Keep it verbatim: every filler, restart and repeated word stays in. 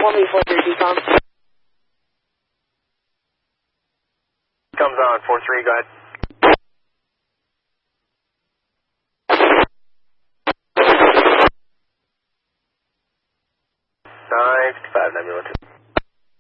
for me for your decom. Comes on, four three, go ahead. nine fifty-five, nine one two.